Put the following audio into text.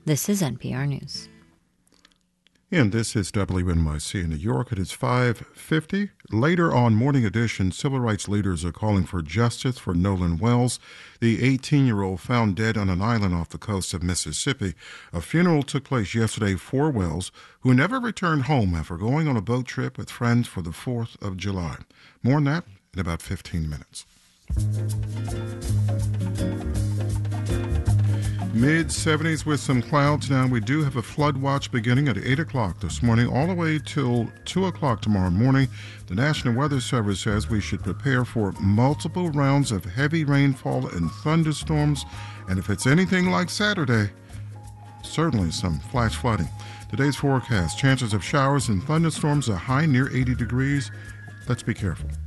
This is NPR News. And this is WNYC in New York. It is 5:50. Later on Morning Edition, civil rights leaders are calling for justice for Nolan Wells, the 18-year-old found dead on an island off the coast of Mississippi. A funeral took place yesterday for Wells, who never returned home after going on a boat trip with friends for the 4th of July. More on that in about 15 minutes. Mid-70s with some clouds now. We do have a flood watch beginning at 8 o'clock this morning all the way till 2 o'clock tomorrow morning. The National Weather Service says we should prepare for multiple rounds of heavy rainfall and thunderstorms. And if it's anything like Saturday, certainly some flash flooding. Today's forecast, chances of showers and thunderstorms, a high near 80 degrees. Let's be careful.